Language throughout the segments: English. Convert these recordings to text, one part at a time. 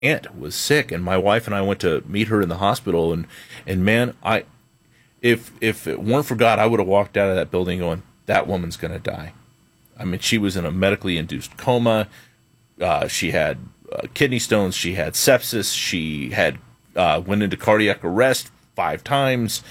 aunt was sick, and my wife and I went to meet her in the hospital, and man, if it weren't for God, I would have walked out of that building going, that woman's going to die. I mean, she was in a medically induced coma. She had kidney stones. She had sepsis. She had went into cardiac arrest 5 times.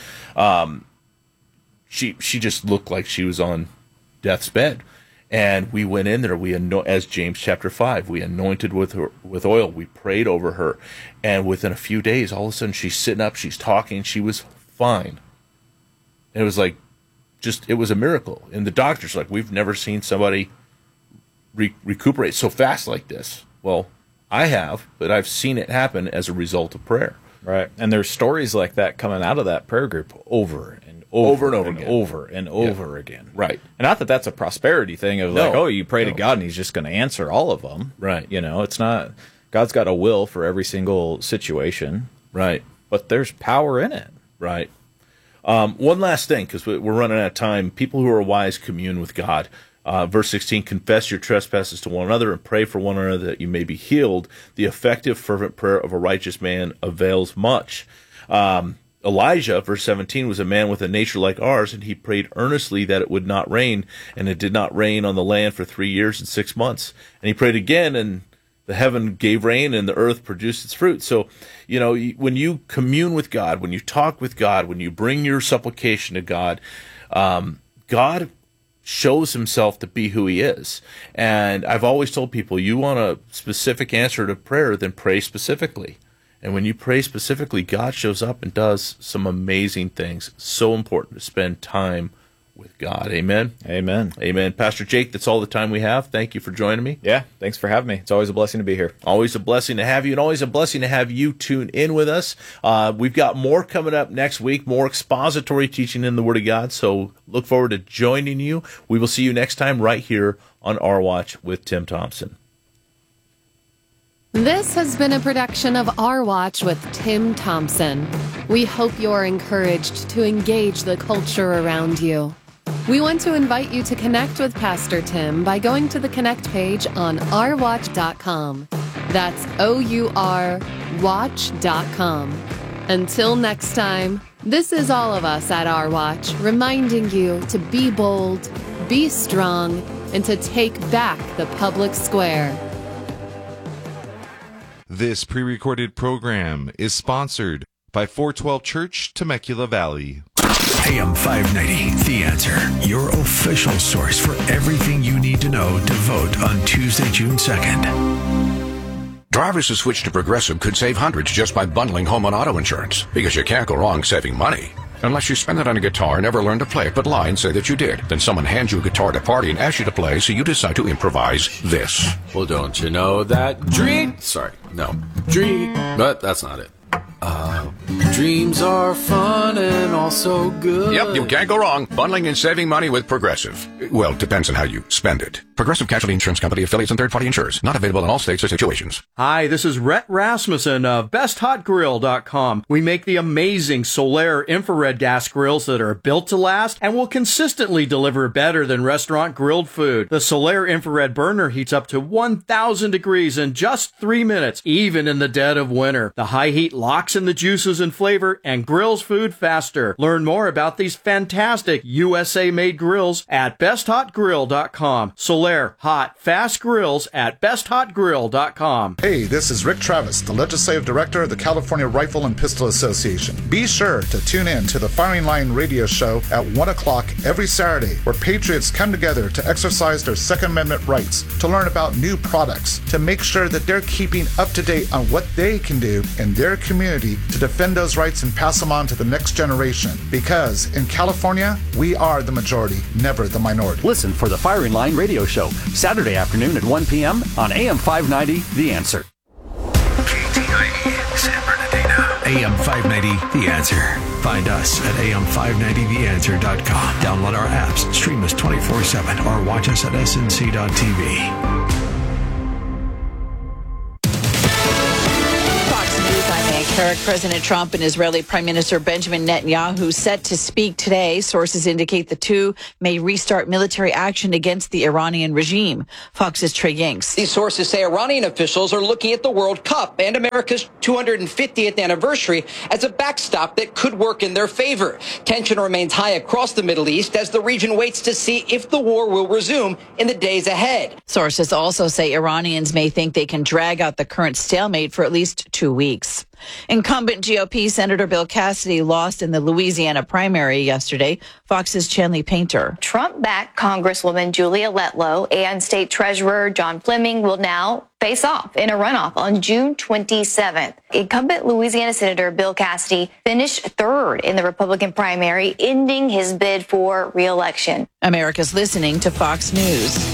She just looked like she was on death's bed. And we went in there. As James chapter 5, we anointed with oil. We prayed over her, and within a few days, all of a sudden, she's sitting up. She's talking. She was fine. And it was like, it was a miracle. And the doctors were like, we've never seen somebody recuperate so fast like this. Well, I have, but I've seen it happen as a result of prayer. Right. And there's stories like that coming out of that prayer group over and over again. Right. And not that that's a prosperity thing of you pray to God and he's just going to answer all of them. Right. It's not, God's got a will for every single situation. Right. But there's power in it. Right. One last thing, because we're running out of time. People who are wise commune with God. Verse 16, confess your trespasses to one another and pray for one another that you may be healed. The effective, fervent prayer of a righteous man avails much. Elijah, verse 17, was a man with a nature like ours, and he prayed earnestly that it would not rain, and it did not rain on the land for 3 years and 6 months. And he prayed again, and the heaven gave rain, and the earth produced its fruit. So, when you commune with God, when you talk with God, when you bring your supplication to God, God shows himself to be who he is. And I've always told people, you want a specific answer to prayer, then pray specifically. And when you pray specifically, God shows up and does some amazing things. So important to spend time with God. Amen? Amen. Amen. Pastor Jake, that's all the time we have. Thank you for joining me. Yeah, thanks for having me. It's always a blessing to be here. Always a blessing to have you, and always a blessing to have you tune in with us. We've got more coming up next week, more expository teaching in the Word of God, so look forward to joining you. We will see you next time right here on Our Watch with Tim Thompson. This has been a production of Our Watch with Tim Thompson. We hope you're encouraged to engage the culture around you. We want to invite you to connect with Pastor Tim by going to the Connect page on ourwatch.com. That's OUR-watch.com. Until next time, this is all of us at Our Watch reminding you to be bold, be strong, and to take back the public square. This pre-recorded program is sponsored by 412 Church, Temecula Valley. AM 590, The Answer, your official source for everything you need to know to vote on Tuesday, June 2nd. Drivers who switch to Progressive could save hundreds just by bundling home and auto insurance, because you can't go wrong saving money. Unless you spend it on a guitar and never learn to play it, but lie and say that you did. Then someone hands you a guitar at a party and asks you to play, so you decide to improvise this. Well, don't you know that but that's not it. Dreams are fun and also good. Yep, you can't go wrong bundling and saving money with Progressive. Well, depends on how you spend it. Progressive Casualty Insurance Company, affiliates, and third-party insurers. Not available in all states or situations. Hi, this is Rhett Rasmussen of BestHotGrill.com. We make the amazing Solaire infrared gas grills that are built to last and will consistently deliver better than restaurant grilled food. The Solaire infrared burner heats up to 1,000 degrees in just 3 minutes, even in the dead of winter. The high heat locks in the juices and flavor and grills food faster. Learn more about these fantastic USA-made grills at BestHotGrill.com. Solaire hot, fast grills at BestHotGrill.com. Hey, this is Rick Travis, the Legislative Director of the California Rifle and Pistol Association. Be sure to tune in to the Firing Line radio show at 1 o'clock every Saturday, where patriots come together to exercise their Second Amendment rights, to learn about new products, to make sure that they're keeping up to date on what they can do in their community to defend those rights and pass them on to the next generation. Because in California, we are the majority, never the minority. Listen for the Firing Line radio show, Saturday afternoon at 1 p.m. on AM 590, The Answer. KTIE, San Bernardino. AM 590, The Answer. Find us at am590theanswer.com. Download our apps, stream us 24/7, or watch us at snc.tv. Fox News, I'm Ann Eric, President Trump and Israeli Prime Minister Benjamin Netanyahu set to speak today. Sources indicate the two may restart military action against the Iranian regime. Fox's Trey Yanks. These sources say Iranian officials are looking at the World Cup and America's 250th anniversary as a backstop that could work in their favor. Tension remains high across the Middle East as the region waits to see if the war will resume in the days ahead. Sources also say Iranians may think they can drag out the current stalemate for at least 2 weeks. Incumbent GOP Senator Bill Cassidy lost in the Louisiana primary yesterday. Fox's Chanley Painter. Trump-backed Congresswoman Julia Letlow and State Treasurer John Fleming will now face off in a runoff on June 27th. Incumbent Louisiana Senator Bill Cassidy finished third in the Republican primary, ending his bid for re-election. America's listening to Fox News.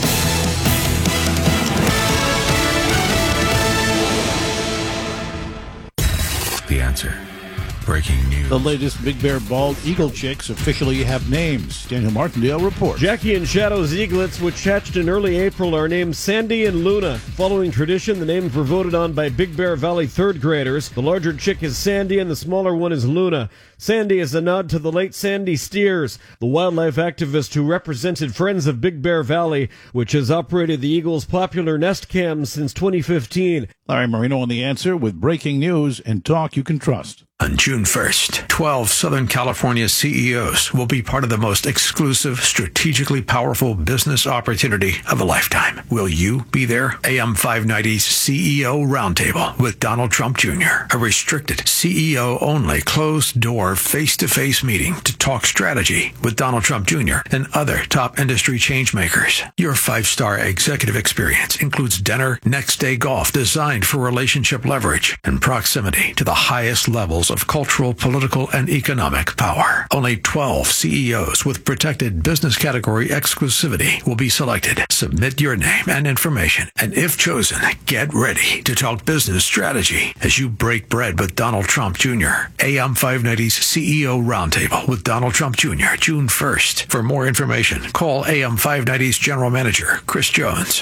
The Answer. Breaking news. The latest Big Bear Bald Eagle chicks officially have names. Daniel Martindale reports. Jackie and Shadow's eaglets, which hatched in early April, are named Sandy and Luna. Following tradition, the names were voted on by Big Bear Valley third graders. The larger chick is Sandy and the smaller one is Luna. Sandy is a nod to the late Sandy Steers, the wildlife activist who represented Friends of Big Bear Valley, which has operated the Eagle's popular nest cams since 2015. Larry Marino on The Answer with breaking news and talk you can trust. On June 1st, 12 Southern California CEOs will be part of the most exclusive, strategically powerful business opportunity of a lifetime. Will you be there? AM 590's CEO Roundtable with Donald Trump Jr., a restricted, CEO-only, closed-door, face-to-face meeting to talk strategy with Donald Trump Jr. and other top industry changemakers. Your 5-star executive experience includes dinner, next-day golf designed for relationship leverage and proximity to the highest levels of cultural, political, and economic power. Only 12 CEOs with protected business category exclusivity will be selected. Submit your name and information, and if chosen, get ready to talk business strategy as you break bread with Donald Trump Jr. AM 590's CEO Roundtable with Donald Trump Jr. June 1st. For more information, call AM 590's General Manager, Chris Jones,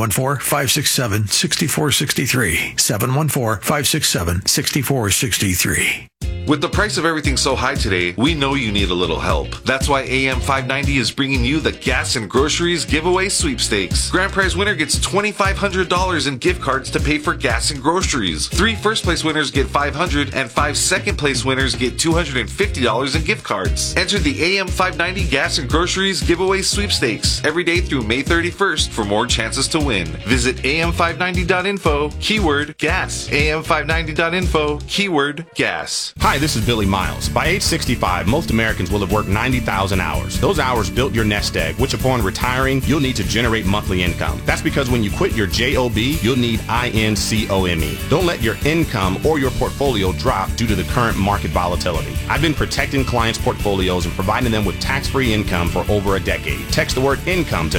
714-567-6463, 714-567-6463. With the price of everything so high today, we know you need a little help. That's why AM 590 is bringing you the Gas and Groceries Giveaway Sweepstakes. Grand prize winner gets $2,500 in gift cards to pay for gas and groceries. 3 first-place winners get $500, and 5 second-place winners get $250 in gift cards. Enter the AM 590 Gas and Groceries Giveaway Sweepstakes every day through May 31st for more chances to win. Visit am590.info, keyword gas. am590.info, keyword gas. Hi, this is Billy Miles. By age 65, most Americans will have worked 90,000 hours. Those hours built your nest egg, which upon retiring, you'll need to generate monthly income. That's because when you quit your JOB, you'll need INCOME. Don't let your income or your portfolio drop due to the current market volatility. I've been protecting clients' portfolios and providing them with tax-free income for over a decade. Text the word income to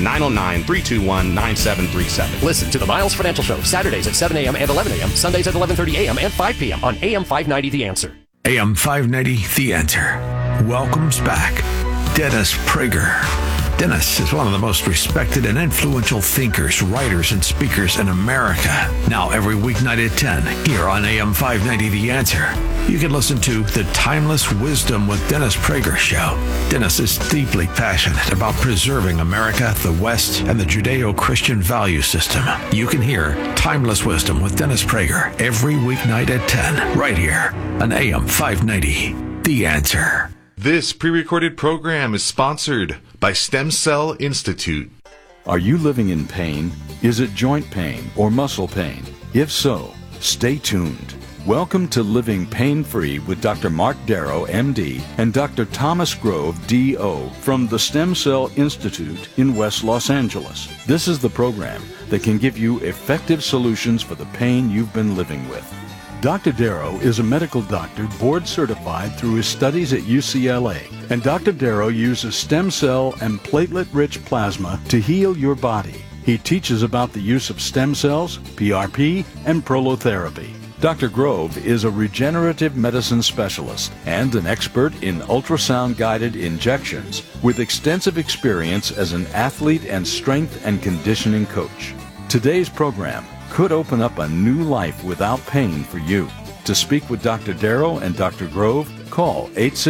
909-321-9737. Listen to the Miles Financial Show, Saturdays at 7 a.m. and 11 a.m., Sundays at 11:30 a.m. and 5 p.m. on AM 590 The Answer. AM 590 The Answer welcomes back Dennis Prager. Dennis is one of the most respected and influential thinkers, writers, and speakers in America. Now every weeknight at 10 here on AM 590 The Answer, you can listen to The Timeless Wisdom with Dennis Prager show. Dennis is deeply passionate about preserving America, the West, and the Judeo-Christian value system. You can hear Timeless Wisdom with Dennis Prager every weeknight at 10 right here on AM 590 The Answer. This pre-recorded program is sponsored by Stem Cell Institute. Are you living in pain? Is it joint pain or muscle pain? If so, stay tuned. Welcome to Living Pain-Free with Dr. Mark Darrow, MD, and Dr. Thomas Grove, DO, from the Stem Cell Institute in West Los Angeles. This is the program that can give you effective solutions for the pain you've been living with. Dr. Darrow is a medical doctor board certified through his studies at UCLA, and Dr. Darrow uses stem cell and platelet-rich plasma to heal your body. He teaches about the use of stem cells, PRP, and prolotherapy. Dr. Grove is a regenerative medicine specialist and an expert in ultrasound-guided injections with extensive experience as an athlete and strength and conditioning coach. Today's program could open up a new life without pain for you. To speak with Dr. Darrow and Dr. Grove, call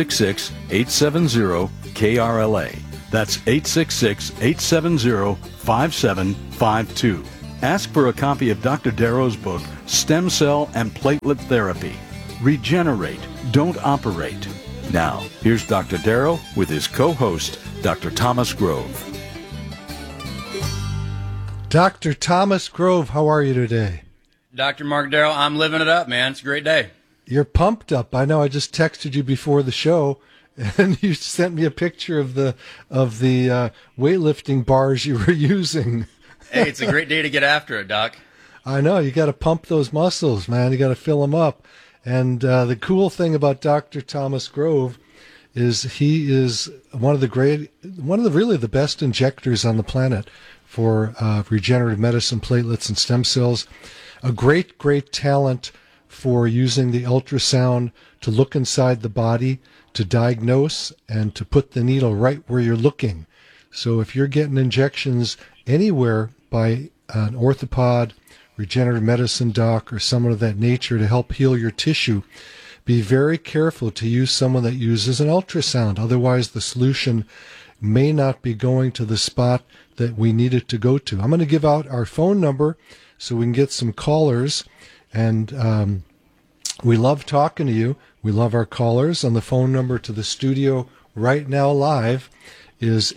866-870-KRLA. That's 866-870-5752. Ask for a copy of Dr. Darrow's book, Stem Cell and Platelet Therapy. Regenerate, don't operate. Now, here's Dr. Darrow with his co-host, Dr. Thomas Grove. Dr. Thomas Grove, how are you today? Dr. Mark Darrow, I'm living it up, man. It's a great day. You're pumped up. I know. I just texted you before the show, and you sent me a picture of the weightlifting bars you were using. Hey, it's a great day to get after it, Doc. I know. You got to pump those muscles, man. You got to fill them up. And the cool thing about Dr. Thomas Grove is he is one of the really the best injectors on the planet for regenerative medicine, platelets, and stem cells. A great, great talent for using the ultrasound to look inside the body, to diagnose, and to put the needle right where you're looking. So if you're getting injections anywhere by an orthopod, regenerative medicine doc, or someone of that nature to help heal your tissue, be very careful to use someone that uses an ultrasound. Otherwise, the solution may not be going to the spot that we need it to go to. I'm going to give out our phone number so we can get some callers. And we love talking to you. We love our callers. And the phone number to the studio right now live is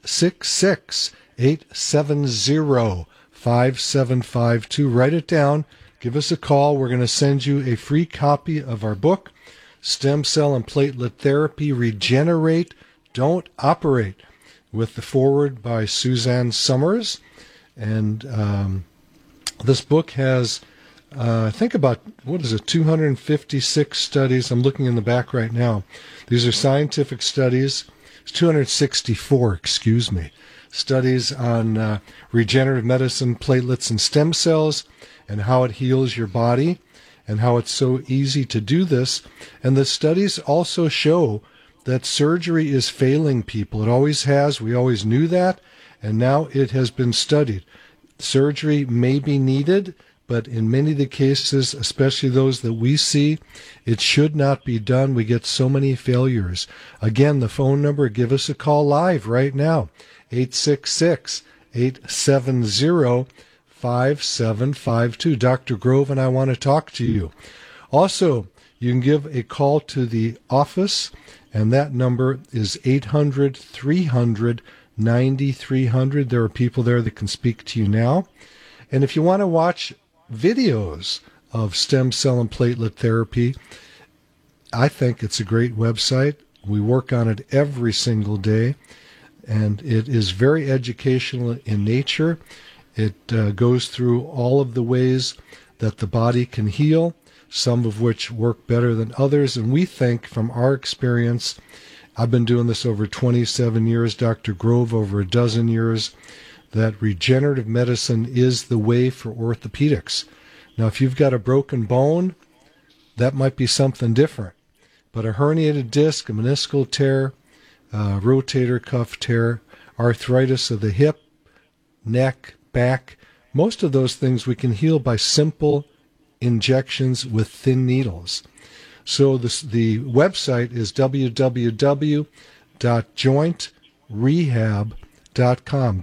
866-870-5752. Write it down. Give us a call. We're going to send you a free copy of our book, Stem Cell and Platelet Therapy, Regenerate, Don't Operate, with the foreword by Suzanne Summers. And this book has, I think about, 256 studies. I'm looking in the back right now. These are scientific studies. It's 264, studies on regenerative medicine, platelets, and stem cells, and how it heals your body, and how it's so easy to do this. And the studies also show that surgery is failing people. It always has. We always knew that, and now it has been studied. Surgery may be needed, but in many of the cases, especially those that we see, it should not be done. We get so many failures. Again, the phone number, give us a call live right now, 866-870-5752. Dr. Grove and I want to talk to you. Also, you can give a call to the office, and that number is 800-300-9300. There are people there that can speak to you now. And if you want to watch videos of stem cell and platelet therapy, I think it's a great website. We work on it every single day, and it is very educational in nature. It goes through all of the ways that the body can heal, some of which work better than others. And we think, from our experience, I've been doing this over 27 years, Dr. Grove over a dozen years, that regenerative medicine is the way for orthopedics. Now, if you've got a broken bone, that might be something different. But a herniated disc, a meniscal tear, rotator cuff tear, arthritis of the hip, neck, back, most of those things we can heal by simple injections with thin needles. So the website is www.jointrehab.com,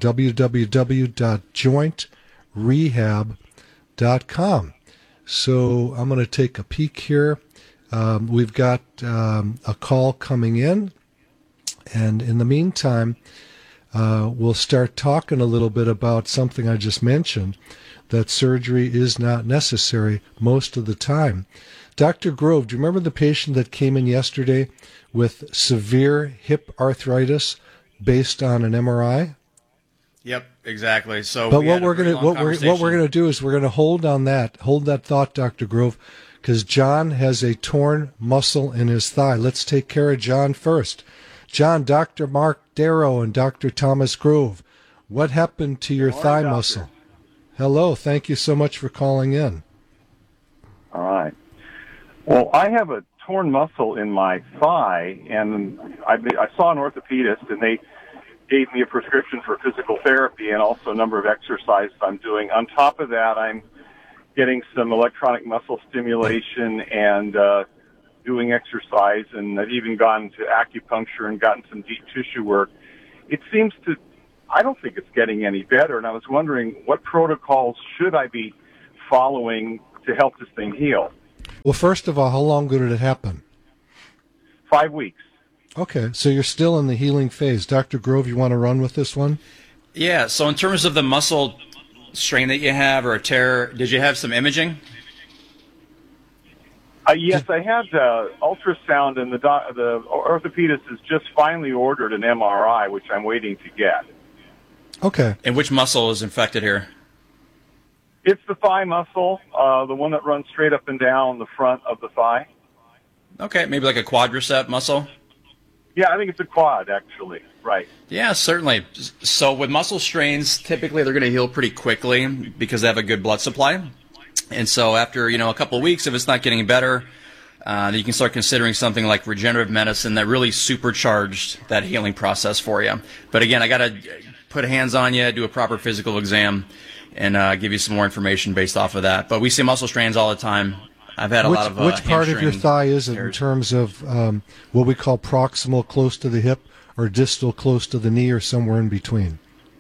www.jointrehab.com. So I'm going to take a peek here. We've got a call coming in, and in the meantime, we'll start talking a little bit about something I just mentioned, that surgery is not necessary most of the time. Dr. Grove, do you remember the patient that came in yesterday with severe hip arthritis based on an MRI? Yep, exactly. So, but what we're going to do is we're going to hold that thought, Dr. Grove, because John has a torn muscle in his thigh. Let's take care of John first. John, Dr. Mark Darrow and Dr. Thomas Grove, what happened to your thigh muscle? Hello, thank you so much for calling in. All right. Well, I have a torn muscle in my thigh, and I saw an orthopedist, and they gave me a prescription for physical therapy and also a number of exercises I'm doing. On top of that, I'm getting some electronic muscle stimulation and doing exercise, and I've even gone to acupuncture and gotten some deep tissue work. It seems to, I don't think it's getting any better, and I was wondering what protocols should I be following to help this thing heal? Well, first of all, how long ago did it happen? 5 weeks. Okay, so you're still in the healing phase. Dr. Grove, you want to run with this one? Yeah, so in terms of the muscle strain that you have or a tear, did you have some imaging? Yes, I had ultrasound, and the orthopedist has just finally ordered an MRI, which I'm waiting to get. Okay. And which muscle is infected here? It's the thigh muscle, the one that runs straight up and down the front of the thigh. Okay, maybe like a quadricep muscle? Yeah, I think it's a quad, actually. Right. Yeah, certainly. So with muscle strains, typically they're going to heal pretty quickly because they have a good blood supply. And so after, a couple of weeks, if it's not getting better, you can start considering something like regenerative medicine that really supercharged that healing process for you. But again, I got to put hands on you, do a proper physical exam, and give you some more information based off of that. But we see muscle strains all the time. I've had a lot of which part of your thigh is it in terms of what we call proximal, close to the hip, or distal, close to the knee, or somewhere in between?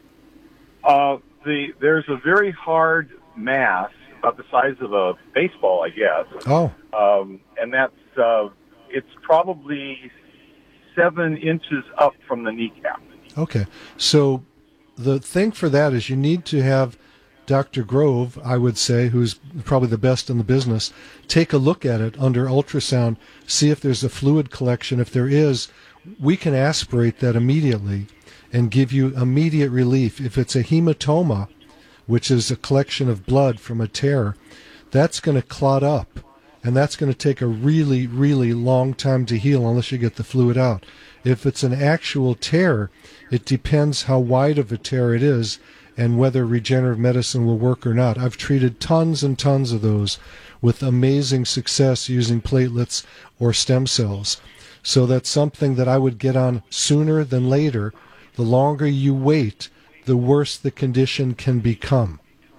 There's a very hard mass, about the size of a baseball, I guess. Oh. And that's it's probably 7 inches up from the kneecap. Okay. So the thing for that is you need to have Dr. Grove, I would say, who's probably the best in the business, take a look at it under ultrasound, see if there's a fluid collection. If there is, we can aspirate that immediately and give you immediate relief. If it's a hematoma, which is a collection of blood from a tear, that's going to clot up, and that's going to take a really, really long time to heal unless you get the fluid out. If it's an actual tear, it depends how wide of a tear it is and whether regenerative medicine will work or not. I've treated tons and tons of those with amazing success using platelets or stem cells. So that's something that I would get on sooner than later. The longer you wait, the worse the condition can become.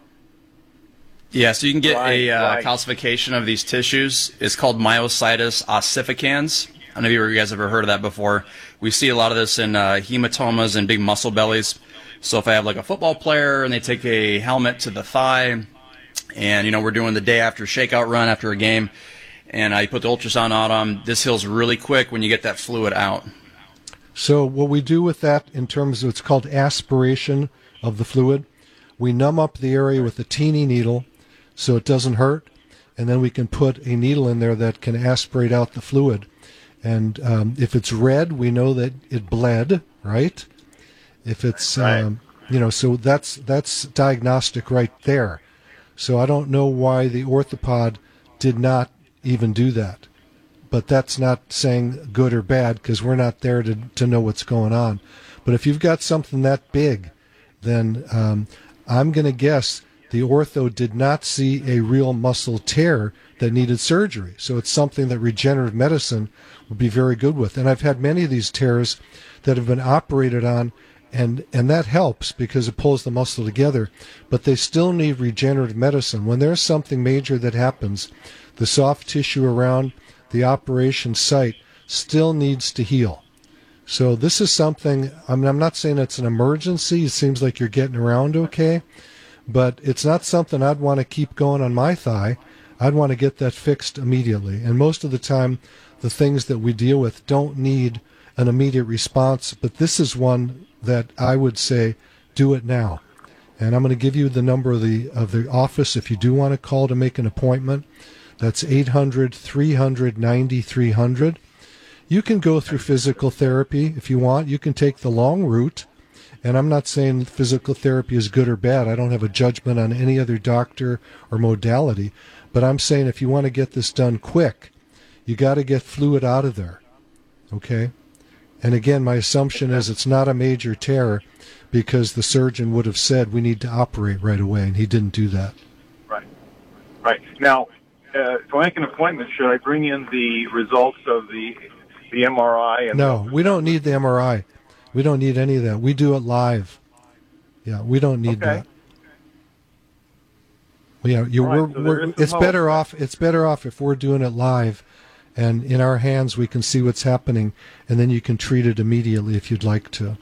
Yeah, so you can get a calcification of these tissues. It's called myositis ossificans. I don't know if you guys have ever heard of that before. We see a lot of this in hematomas and big muscle bellies. So if I have like a football player and they take a helmet to the thigh, and we're doing the day after shakeout run after a game, and I put the ultrasound on them, this heals really quick when you get that fluid out. So what we do with that in terms of, it's called aspiration of the fluid. We numb up the area with a teeny needle so it doesn't hurt, and then we can put a needle in there that can aspirate out the fluid. And if it's red, we know that it bled, right? If it's, so that's diagnostic right there. So I don't know why the orthopod did not even do that. But that's not saying good or bad because we're not there to know what's going on. But if you've got something that big, then I'm going to guess the ortho did not see a real muscle tear that needed surgery. So it's something that regenerative medicine would be very good with. And I've had many of these tears that have been operated on, and that helps because it pulls the muscle together. But they still need regenerative medicine. When there's something major that happens, the soft tissue around the operation site still needs to heal. So this is something, I'm not saying it's an emergency. It seems like you're getting around okay, but it's not something I'd want to keep going on my thigh. I'd want to get that fixed immediately. And most of the time, the things that we deal with don't need an immediate response, but this is one that I would say do it now. And I'm going to give you the number of the office if you do want to call to make an appointment. That's 800-300-9300. You can go through physical therapy if you want. You can take the long route. And I'm not saying physical therapy is good or bad. I don't have a judgment on any other doctor or modality. But I'm saying if you want to get this done quick, you got to get fluid out of there. Okay? And again, my assumption is it's not a major tear because the surgeon would have said we need to operate right away, and he didn't do that. Right. Now, to make an appointment, should I bring in the results of the MRI? No, we don't need the MRI. We don't need any of that. We do it live. Yeah, we don't need that. Yeah, it's better off. It's better off if we're doing it live, and in our hands we can see what's happening, and then you can treat it immediately if you'd like to.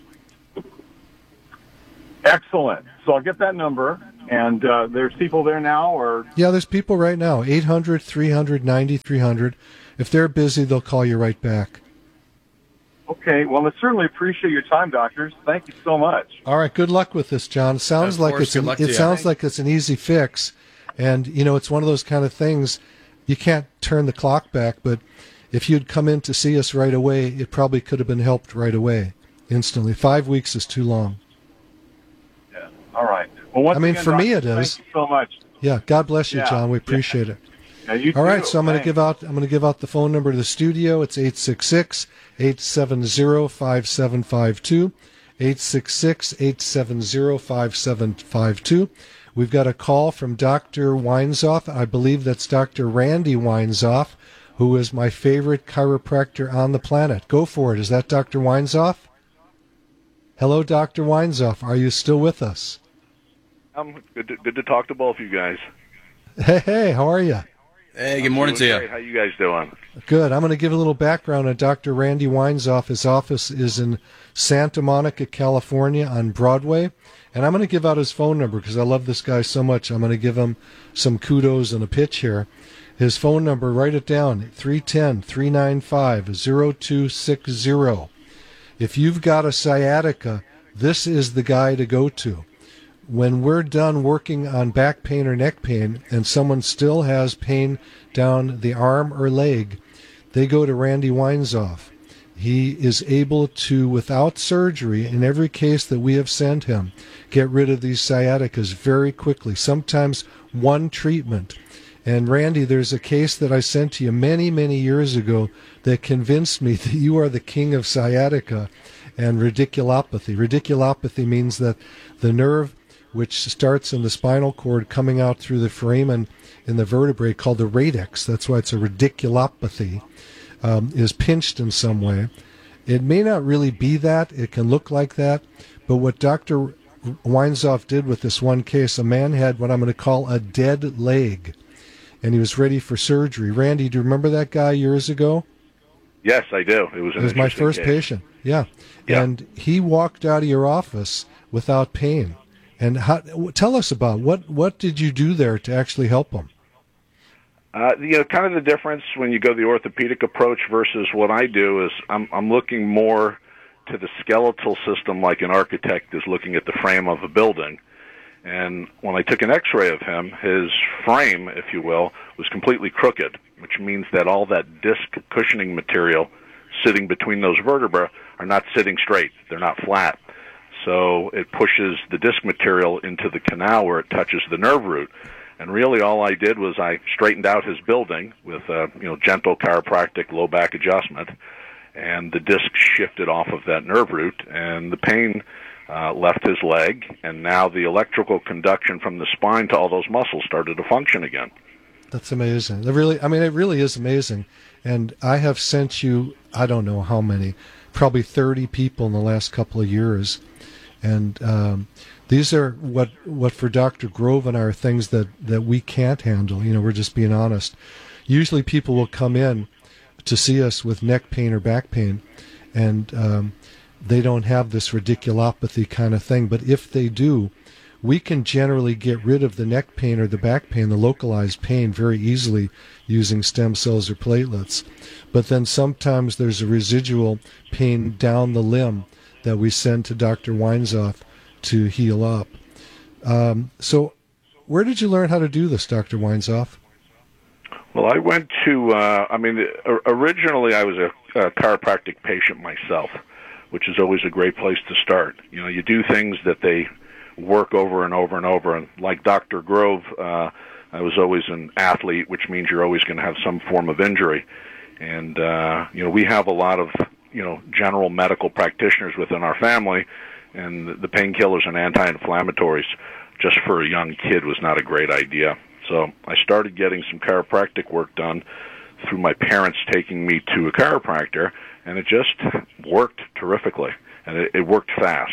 Excellent. So I'll get that number, and there's people there now, or yeah, there's people right now. 800-300-9300. If they're busy, they'll call you right back. Okay. Well, I certainly appreciate your time, doctors. Thank you so much. All right. Good luck with this, John. Sounds like it's an easy fix. And, it's one of those kind of things, you can't turn the clock back, but if you'd come in to see us right away, it probably could have been helped right away, instantly. 5 weeks is too long. Yeah. All right. Well, once again, for me it is. Thank you so much. Yeah. God bless you, John. We appreciate it. Yeah, you All right. too. So I'm going to give out the phone number to the studio. It's 866-870-5752. 866-870-5752. We've got a call from Dr. Weinzoff. I believe that's Dr. Randy Weinzoff, who is my favorite chiropractor on the planet. Go for it. Is that Dr. Weinzoff? Hello, Dr. Weinzoff. Are you still with us? I'm good to talk to both of you guys. Hey, how are you? Hey, good morning to you. Great. How you guys doing? Good. I'm going to give a little background on Dr. Randy Weinzoff. His office is in Santa Monica, California on Broadway. And I'm going to give out his phone number because I love this guy so much. I'm going to give him some kudos and a pitch here. His phone number, write it down, 310-395-0260. If you've got a sciatica, this is the guy to go to. When we're done working on back pain or neck pain and someone still has pain down the arm or leg, they go to Randy Weinzoff. He is able to, without surgery, in every case that we have sent him, get rid of these sciaticas very quickly, sometimes one treatment. And Randy, there's a case that I sent to you many, many years ago that convinced me that you are the king of sciatica and radiculopathy. Radiculopathy means that the nerve which starts in the spinal cord coming out through the foramen in the vertebrae called the radix, that's why it's a radiculopathy, is pinched in some way. It may not really be that. It can look like that. But what Dr. Weinzoff did with this one case, a man had what I'm going to call a dead leg, and he was ready for surgery. Randy, do you remember that guy years ago? Yes, I do. It was my first patient. Yeah. And he walked out of your office without pain. And tell us about what did you do there to actually help him? Kind of the difference when you go the orthopedic approach versus what I do is I'm looking more to the skeletal system like an architect is looking at the frame of a building. And when I took an x-ray of him, his frame, if you will, was completely crooked, which means that all that disc cushioning material sitting between those vertebrae are not sitting straight. They're not flat. So it pushes the disc material into the canal where it touches the nerve root. And really all I did was I straightened out his building with gentle chiropractic low back adjustment, and the disc shifted off of that nerve root, and the pain left his leg, and now the electrical conduction from the spine to all those muscles started to function again. That's amazing. It really is amazing. And I have sent you, I don't know how many, probably 30 people in the last couple of years. And these are what for Dr. Grove and I are things that we can't handle. We're just being honest. Usually people will come in to see us with neck pain or back pain, and they don't have this radiculopathy kind of thing. But if they do, we can generally get rid of the neck pain or the back pain, the localized pain, very easily using stem cells or platelets. But then sometimes there's a residual pain down the limb that we send to Dr. Weinzoff to heal up. So where did you learn how to do this, Dr. Weinzoff? Well, I went to, originally I was a chiropractic patient myself, which is always a great place to start. You do things that they work over and over and over. And like Dr. Grove, I was always an athlete, which means you're always going to have some form of injury. And, we have a lot of, general medical practitioners within our family, and the painkillers and anti-inflammatories just for a young kid was not a great idea. So I started getting some chiropractic work done through my parents taking me to a chiropractor, and it just worked terrifically, and it worked fast.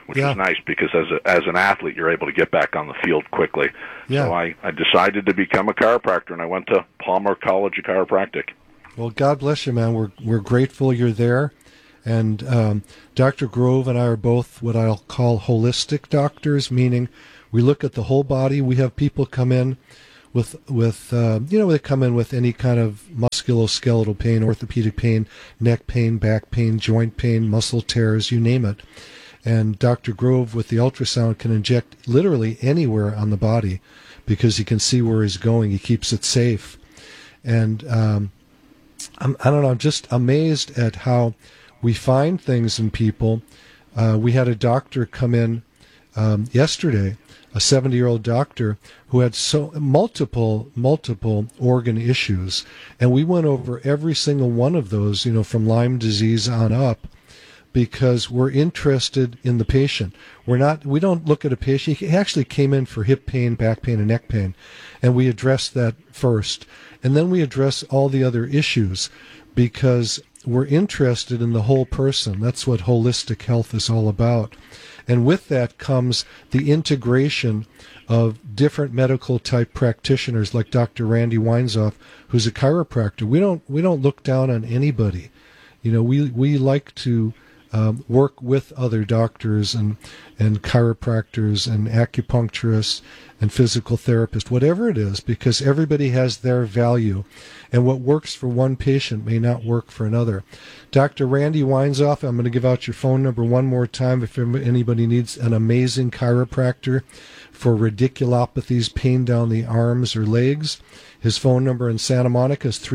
which is nice because as an athlete, you're able to get back on the field quickly. Yeah. So I decided to become a chiropractor, and I went to Palmer College of Chiropractic. Well, God bless you, man. We're grateful you're there. And Dr. Grove and I are both what I'll call holistic doctors, meaning we look at the whole body. We have people come in with they come in with any kind of musculoskeletal pain, orthopedic pain, neck pain, back pain, joint pain, muscle tears, you name it. And Dr. Grove with the ultrasound can inject literally anywhere on the body because he can see where he's going. He keeps it safe. And I don't know, I'm just amazed at how we find things in people. We had a doctor come in yesterday, a 70-year-old doctor who had multiple organ issues, and we went over every single one of those, from Lyme disease on up, because we're interested in the patient. We don't look at a patient. He actually came in for hip pain, back pain, and neck pain, and we address that first, and then we address all the other issues because we're interested in the whole person. That's what holistic health is all about. And with that comes the integration of different medical type practitioners like Dr. Randy Weinzoff, who's a chiropractor. We don't look down on anybody. We like to work with other doctors and chiropractors and acupuncturists and physical therapists, whatever it is, because everybody has their value. And what works for one patient may not work for another. Dr. Randy Weinzoff, I'm going to give out your phone number one more time if anybody needs an amazing chiropractor for radiculopathies, pain down the arms or legs. His phone number in Santa Monica is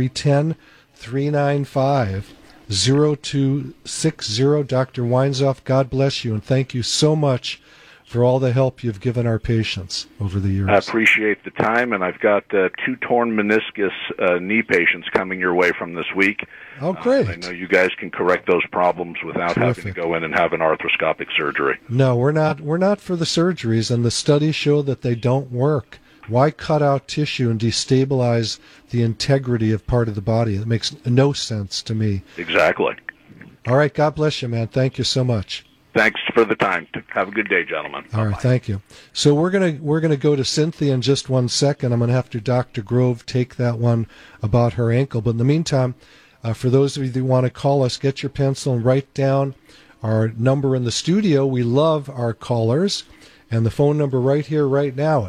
310-395-0260. Dr. Weinzoff, God bless you, and thank you so much for all the help you've given our patients over the years. I appreciate the time, and I've got 2 torn meniscus knee patients coming your way from this week. Oh, great. I know you guys can correct those problems without having to go in and have an arthroscopic surgery. No, we're not for the surgeries, and the studies show that they don't work. Why cut out tissue and destabilize the integrity of part of the body? It makes no sense to me. Exactly. All right, God bless you, man. Thank you so much. Thanks for the time. Have a good day, gentlemen. All right, thank you. So we're gonna go to Cynthia in just 1 second. I'm gonna have to Dr. Grove take that one about her ankle. But in the meantime, for those of you that want to call us, get your pencil and write down our number in the studio. We love our callers, and the phone number right here, right now,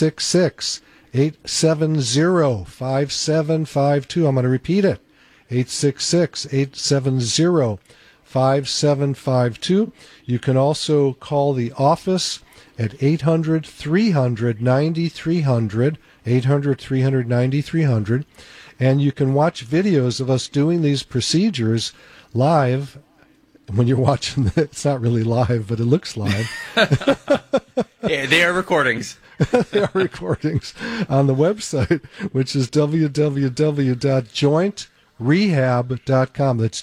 866-870-5752. I'm going to repeat it, 866-870-5752. You can also call the office at 800-300-9300, 800-300-9300, and you can watch videos of us doing these procedures live. When you're watching it, it's not really live, but it looks live. Yeah, they are recordings. They are recordings on the website, which is www.jointrehab.com. That's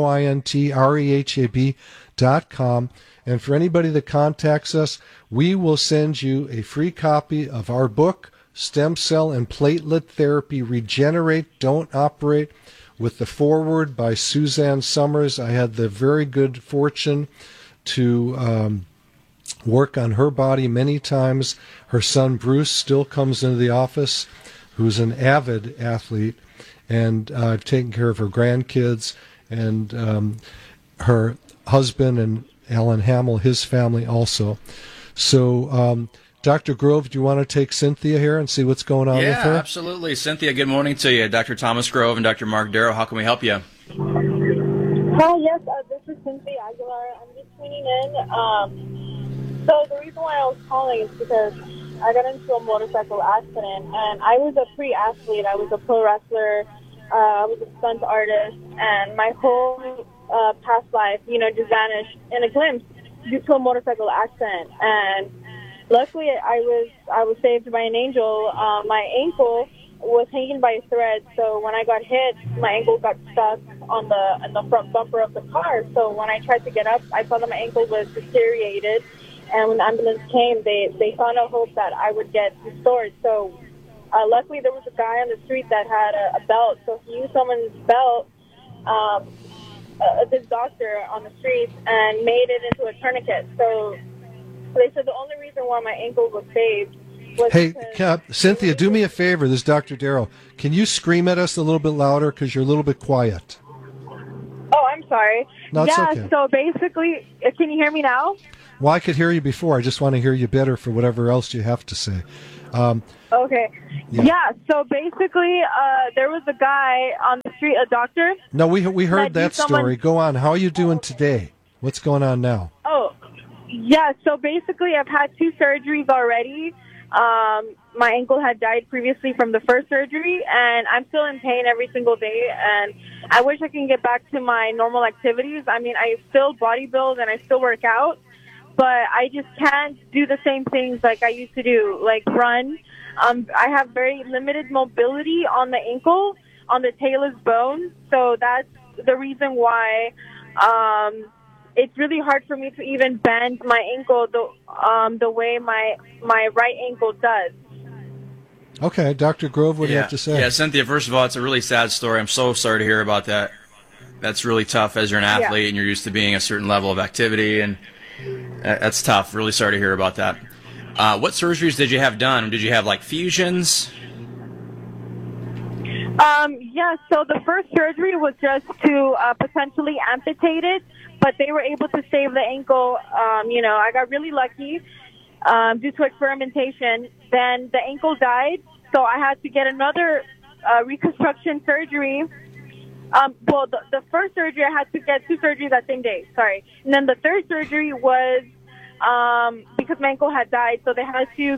JOINTREHAB.com. And for anybody that contacts us, we will send you a free copy of our book, Stem Cell and Platelet Therapy, Regenerate, Don't Operate, with the foreword by Suzanne Summers. I had the very good fortune to work on her body many times. Her son Bruce still comes into the office, who's an avid athlete, and I've taken care of her grandkids and her husband and Alan Hamill, his family also. So, Dr. Grove, do you want to take Cynthia here and see what's going on with her? Yeah, absolutely. Cynthia, good morning to you. Dr. Thomas Grove and Dr. Mark Darrow, how can we help you? Hi, yes, this is Cynthia Aguilar. I'm just tuning in. So the reason why I was calling is because I got into a motorcycle accident, and I was a pre-athlete. I was a pro wrestler. I was a stunt artist, and my whole past life, just vanished in a glimpse due to a motorcycle accident. And luckily, I was saved by an angel. My ankle was hanging by a thread, so when I got hit, my ankle got stuck in the front bumper of the car. So when I tried to get up, I saw that my ankle was deteriorated, and when the ambulance came, they found a hope that I would get restored. So luckily, there was a guy on the street that had a belt, so he used someone's belt, this doctor on the street, and made it into a tourniquet. So They said the only reason why my ankle was saved was Hey, because... Cynthia, do me a favor. This is Dr. Darrow. Can you scream at us a little bit louder because you're a little bit quiet? Oh, I'm sorry. No, it's yeah, okay. so basically, can you hear me now? Well, I could hear you before. I just want to hear you better for whatever else you have to say. Okay. Yeah, so basically, there was a guy on the street, a doctor. No, we heard That that story. Go on. How are you doing today? What's going on now? Oh, yeah, so basically, I've had 2 surgeries already. My ankle had died previously from the first surgery, and I'm still in pain every single day, and I wish I can get back to my normal activities. I mean, I still bodybuild and I still work out, but I just can't do the same things like I used to do, like run. I have very limited mobility on the ankle, on the talus bone, so that's the reason why it's really hard for me to even bend my ankle the way my right ankle does. Okay, Dr. Grove, what do you have to say? Yeah, Cynthia, first of all, it's a really sad story. I'm so sorry to hear about that. That's really tough as you're an athlete and you're used to being a certain level of activity, and that's tough. Really sorry to hear about that. What surgeries did you have done? Did you have, like, fusions? Yeah, so the first surgery was just to potentially amputate it, but they were able to save the ankle. I got really lucky due to experimentation. Then the ankle died, so I had to get another reconstruction surgery. The first surgery, I had to get 2 surgeries that same day, sorry. And then the third surgery was because my ankle had died, so they had to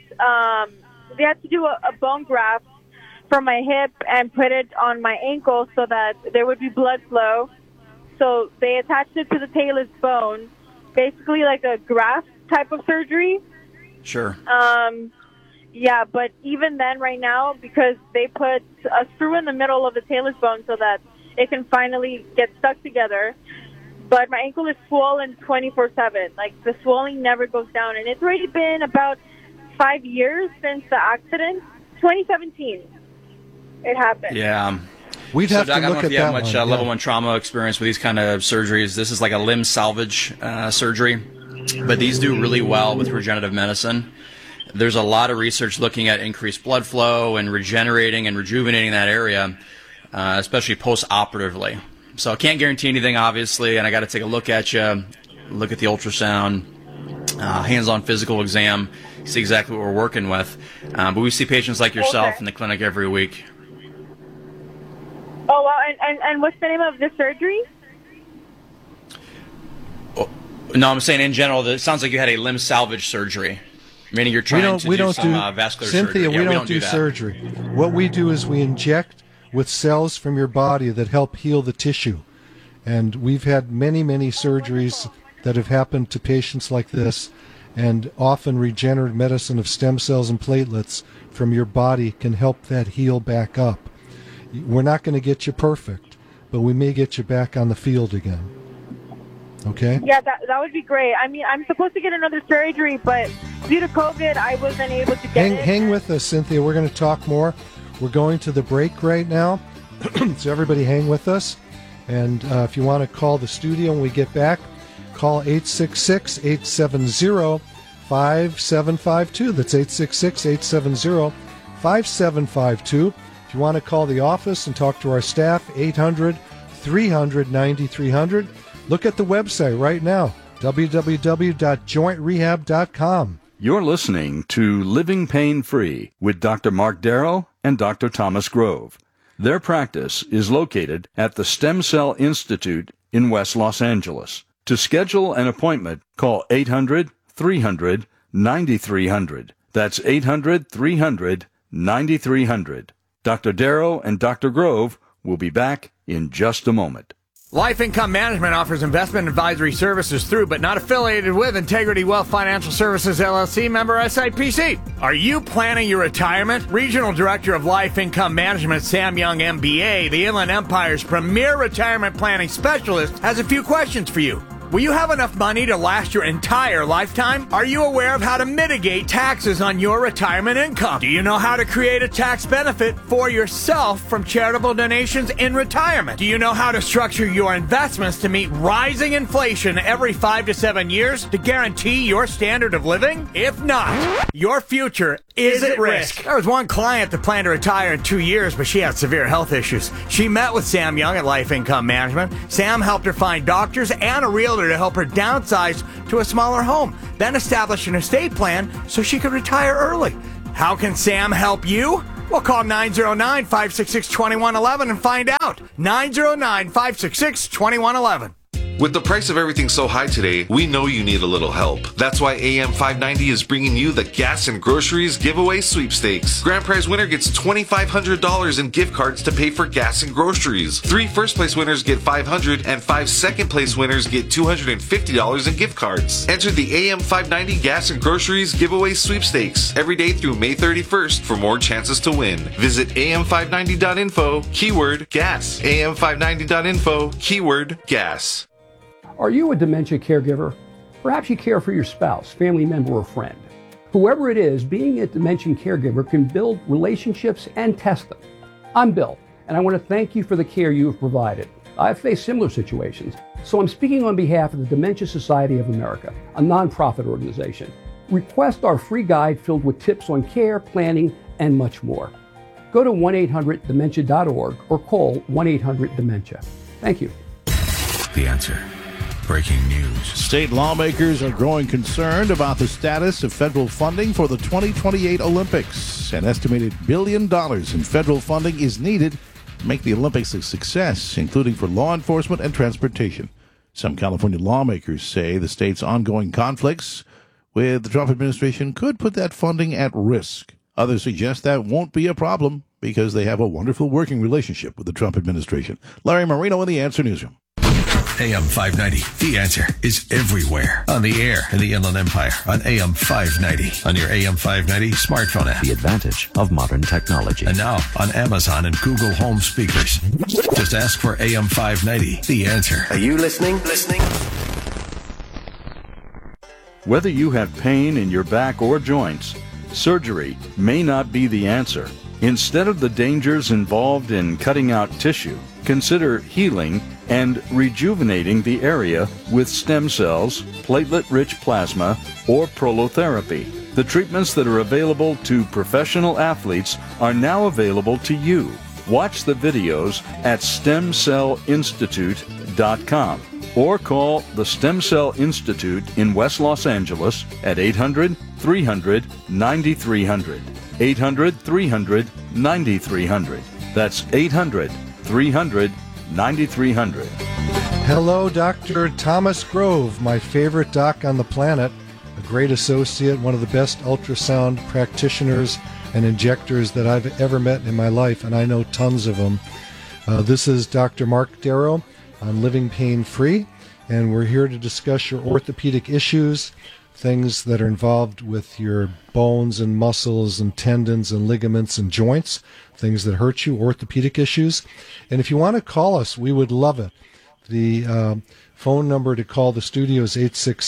do a bone graft from my hip and put it on my ankle so that there would be blood flow. So they attached it to the talus bone, basically like a graft type of surgery. Sure. Yeah, but even then right now, because they put a screw in the middle of the talus bone so that it can finally get stuck together, but my ankle is swollen 24/7. Like, the swelling never goes down, and it's already been about 5 years since the accident. 2017 it happened. Yeah. We'd so, have Doc, to I don't look know if at you have that much one, level yeah. 1 trauma experience with these kind of surgeries. This is like a limb salvage surgery, but these do really well with regenerative medicine. There's a lot of research looking at increased blood flow and regenerating and rejuvenating that area, especially post-operatively. So I can't guarantee anything, obviously, and I got to take a look at you, look at the ultrasound, hands-on physical exam, see exactly what we're working with. But we see patients like yourself in the clinic every week. Oh, wow. And what's the name of this surgery? No, I'm saying in general, it sounds like you had a limb salvage surgery, meaning you're trying to do some vascular Cynthia, surgery. we don't do that. surgery. What we do is we inject with cells from your body that help heal the tissue. And we've had many, many surgeries that have happened to patients like this, and often regenerative medicine of stem cells and platelets from your body can help that heal back up. We're not going to get you perfect, but we may get you back on the field again. Okay? Yeah, that would be great. I mean, I'm supposed to get another surgery, but due to COVID, I wasn't able to get it. Hang with us, Cynthia. We're going to talk more. We're going to the break right now, so everybody hang with us. And if you want to call the studio when we get back, call 866-870-5752. That's 866-870-5752. If you want to call the office and talk to our staff, 800-300-9300. Look at the website right now, www.jointrehab.com. You're listening to Living Pain Free with Dr. Mark Darrow and Dr. Thomas Grove. Their practice is located at the Stem Cell Institute in West Los Angeles. To schedule an appointment, call 800-300-9300. That's 800-300-9300. Dr. Darrow and Dr. Grove will be back in just a moment. Life Income Management offers investment advisory services through, but not affiliated with, Integrity Wealth Financial Services, LLC, member SIPC. Are you planning your retirement? Regional Director of Life Income Management, Sam Young, MBA, the Inland Empire's premier retirement planning specialist, has a few questions for you. Will you have enough money to last your entire lifetime? Are you aware of how to mitigate taxes on your retirement income? Do you know how to create a tax benefit for yourself from charitable donations in retirement? Do you know how to structure your investments to meet rising inflation every 5 to 7 years to guarantee your standard of living? If not, your future is at risk. There was one client that planned to retire in 2 years, but she had severe health issues. She met with Sam Young at Life Income Management. Sam helped her find doctors and a realtor to help her downsize to a smaller home, then establish an estate plan so she could retire early. How can Sam help you? Well, call 909-566-2111 and find out. 909-566-2111. With the price of everything so high today, we know you need a little help. That's why AM 590 is bringing you the Gas and Groceries Giveaway Sweepstakes. Grand prize winner gets $2,500 in gift cards to pay for gas and groceries. 3 first-place winners get $500, and 5 second-place winners get $250 in gift cards. Enter the AM 590 Gas and Groceries Giveaway Sweepstakes every day through May 31st for more chances to win. Visit am590.info, keyword gas. am590.info, keyword gas. Are you a dementia caregiver? Perhaps you care for your spouse, family member, or friend. Whoever it is, being a dementia caregiver can build relationships and test them. I'm Bill, and I want to thank you for the care you have provided. I've faced similar situations, so I'm speaking on behalf of the Dementia Society of America, a nonprofit organization. Request our free guide filled with tips on care, planning, and much more. Go to 1-800-DEMENTIA.org or call 1-800-DEMENTIA. Thank you. The Answer. Breaking news. State lawmakers are growing concerned about the status of federal funding for the 2028 Olympics. An estimated $1 billion in federal funding is needed to make the Olympics a success, including for law enforcement and transportation. Some California lawmakers say the state's ongoing conflicts with the Trump administration could put that funding at risk. Others suggest that won't be a problem because they have a wonderful working relationship with the Trump administration. Larry Marino in the Answer Newsroom. AM 590. The Answer is everywhere. On the air in the Inland Empire. On AM 590. On your AM 590 smartphone app. The advantage of modern technology. And now on Amazon and Google Home speakers. Just ask for AM 590. The Answer. Are you listening? Whether you have pain in your back or joints, surgery may not be the answer. Instead of the dangers involved in cutting out tissue, consider healing and rejuvenating the area with stem cells, platelet-rich plasma, or prolotherapy. The treatments that are available to professional athletes are now available to you. Watch the videos at StemCellInstitute.com or call the Stem Cell Institute in West Los Angeles at 800-300-9300. 800-300-9300. That's 800-300-9300. Hello, Dr. Thomas Grove, my favorite doc on the planet, a great associate, one of the best ultrasound practitioners and injectors that I've ever met in my life, and I know tons of them. This is Dr. Mark Darrow on Living Pain Free, and we're here to discuss your orthopedic issues, things that are involved with your bones and muscles and tendons and ligaments and joints, things that hurt you, orthopedic issues. And if you want to call us, we would love it. The phone number to call the studio is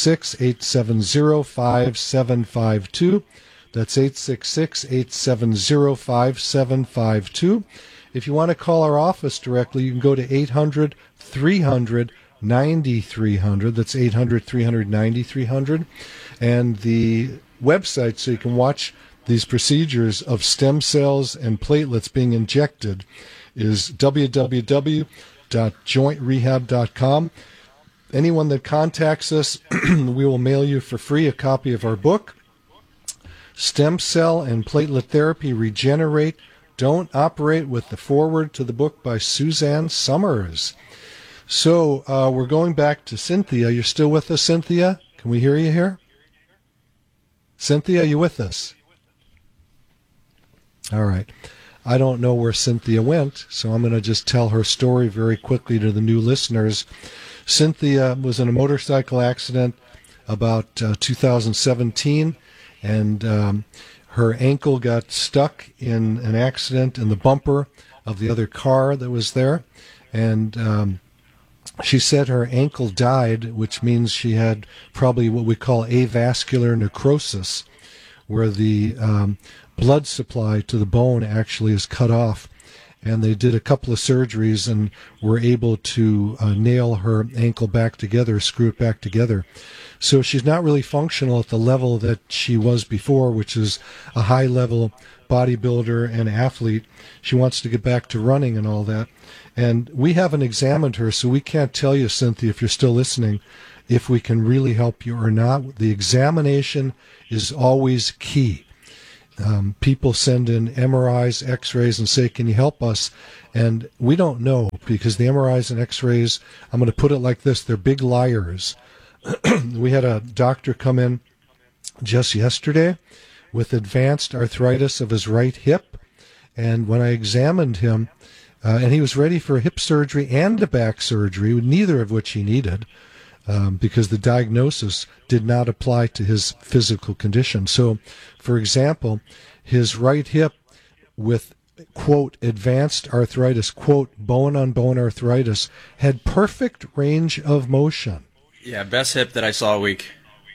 866-870-5752. That's 866-870-5752. If you want to call our office directly, you can go to 800-300-9300. That's 800-300-9300. And the website, so you can watch these procedures of stem cells and platelets being injected, is www.jointrehab.com. Anyone that contacts us, we will mail you for free a copy of our book, Stem Cell and Platelet Therapy Regenerate, Don't Operate, with the foreword to the book by Suzanne Summers. So we're going back to Cynthia. You're still with us, Cynthia? Can we hear you here? Cynthia, are you with us? All right. I don't know where Cynthia went, so I'm going to just tell her story very quickly to the new listeners. Cynthia was in a motorcycle accident about 2017, and her ankle got stuck in an accident in the bumper of the other car that was there, and She said her ankle died, which means she had probably what we call avascular necrosis, where the blood supply to the bone actually is cut off. And they did a couple of surgeries and were able to nail her ankle back together, screw it back together. So she's not really functional at the level that she was before, which is a high-level bodybuilder and athlete. She wants to get back to running and all that. And we haven't examined her, so we can't tell you, Cynthia, if you're still listening, if we can really help you or not. The examination is always key. People send in MRIs, X-rays, and say, can you help us? And we don't know, because the MRIs and X-rays, I'm going to put it like this, they're big liars. We had a doctor come in just yesterday with advanced arthritis of his right hip, and when I examined him, and he was ready for a hip surgery and a back surgery, neither of which he needed, because the diagnosis did not apply to his physical condition. So, for example, his right hip with, quote, advanced arthritis, quote, bone-on-bone arthritis, had perfect range of motion. Yeah, best hip that I saw all week.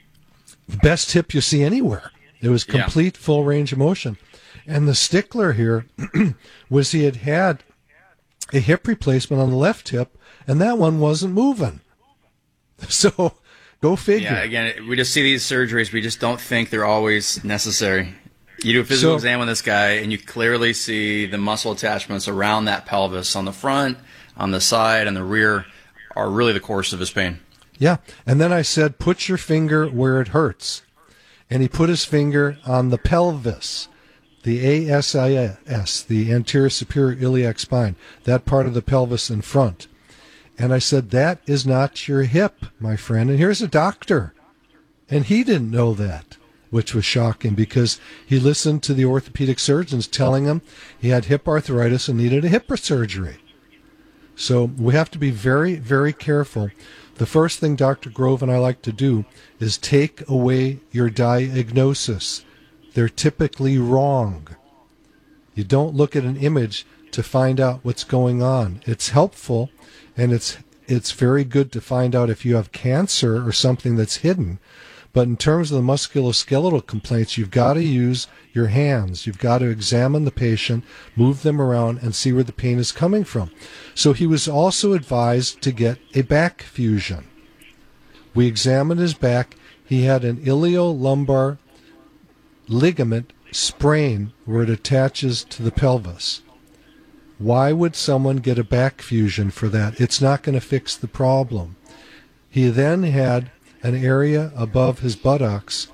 Best hip you see anywhere. It was complete, full range of motion. And the stickler here was he had a hip replacement on the left hip, and that one wasn't moving. So, go figure. Yeah, again, we just see these surgeries. We just don't think they're always necessary. You do a physical exam on this guy, and you clearly see the muscle attachments around that pelvis on the front, on the side, and the rear are really the cause of his pain. Yeah, and then I said, put your finger where it hurts. And he put his finger on the pelvis, the ASIS, the anterior superior iliac spine, that part of the pelvis in front. And I said, that is not your hip, my friend. And here's a doctor. And he didn't know that, which was shocking, because he listened to the orthopedic surgeons telling him he had hip arthritis and needed a hip surgery. So we have to be very, very careful. The first thing Dr. Grove and I like to do is take away your diagnosis. They're typically wrong. You don't look at an image to find out what's going on. It's helpful, and it's very good to find out if you have cancer or something that's hidden. But in terms of the musculoskeletal complaints, you've got to use your hands. You've got to examine the patient, move them around, and see where the pain is coming from. So he was also advised to get a back fusion. We examined his back. He had an iliolumbar ligament sprain where it attaches to the pelvis. Why would someone get a back fusion for that? It's not going to fix the problem. He then had an area above his buttocks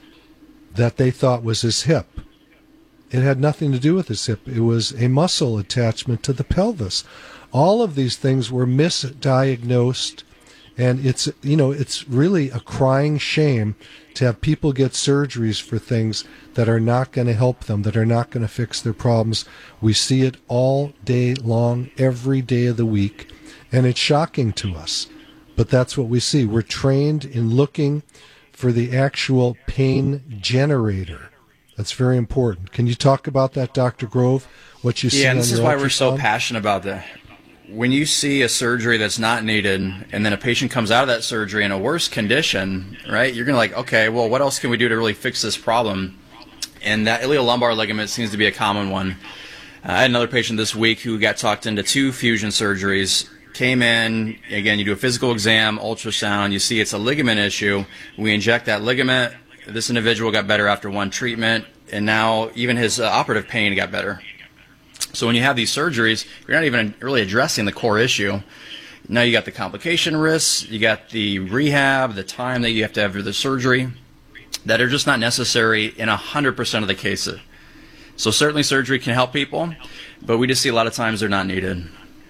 that they thought was his hip. It had nothing to do with his hip. It was a muscle attachment to the pelvis. All of these things were misdiagnosed, and it's really a crying shame to have people get surgeries for things that are not going to help them, that are not going to fix their problems. We see it all day long, every day of the week, and it's shocking to us. But that's what we see. We're trained in looking for the actual pain generator. That's very important. Can you talk about that, Dr. Grove? What you see? Yeah, and on this is your why we're so ultrasound? passionate about that. When you see a surgery that's not needed, and then a patient comes out of that surgery in a worse condition, right? You're going to like, okay, well, what else can we do to really fix this problem? And that iliolumbar ligament seems to be a common one. I had another patient this week who got talked into 2 fusion surgeries. Came in, again, you do a physical exam, ultrasound, you see it's a ligament issue. We inject that ligament. This individual got better after 1 treatment, and now even his operative pain got better. So when you have these surgeries, you're not even really addressing the core issue. Now you got the complication risks, you got the rehab, the time that you have to have for the surgery that are just not necessary in 100% of the cases. So certainly surgery can help people, but we just see a lot of times they're not needed.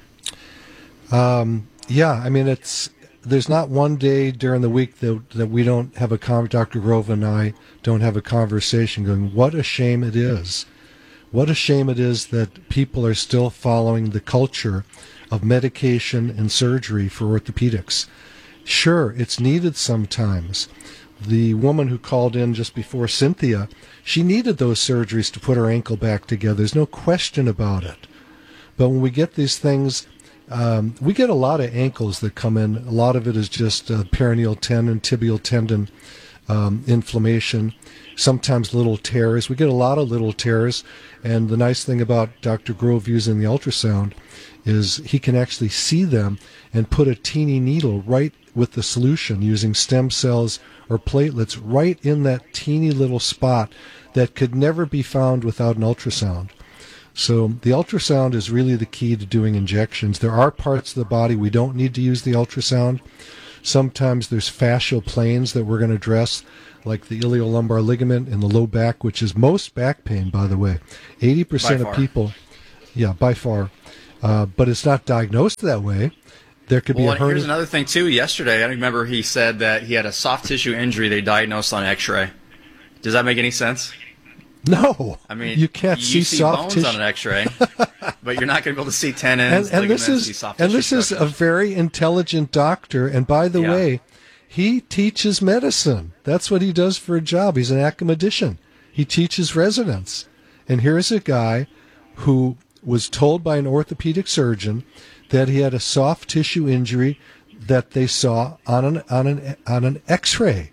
Yeah, I mean, there's not one day during the week that we don't have Dr. Grove and I don't have a conversation going, what a shame it is. What a shame it is that people are still following the culture of medication and surgery for orthopedics. Sure, it's needed sometimes. The woman who called in just before, Cynthia, she needed those surgeries to put her ankle back together. There's no question about it. But when we get these things We get a lot of ankles that come in. A lot of it is just peroneal tendon, tibial tendon inflammation, sometimes little tears. We get a lot of little tears, and the nice thing about Dr. Grove using the ultrasound is he can actually see them and put a teeny needle right with the solution using stem cells or platelets right in that teeny little spot that could never be found without an ultrasound. So the ultrasound is really the key to doing injections. There are parts of the body we don't need to use the ultrasound. Sometimes there's fascial planes that we're going to address, like the iliolumbar ligament in the low back, which is most back pain, by the way. 80% of people, by far. But it's not diagnosed that way. There could be a hernia. Here's another thing, too. Yesterday, I remember he said that he had a soft tissue injury they diagnosed on x-ray. Does that make any sense? No. I mean, you can't see soft bones tissue on an x-ray, but you're not going to be able to see tendons, and ligaments, this see is soft and tissue this is structures. a very intelligent doctor. And by the way, he teaches medicine. That's what he does for a job. He's an academician. He teaches residents. And here's a guy who was told by an orthopedic surgeon that he had a soft tissue injury that they saw on an X-ray.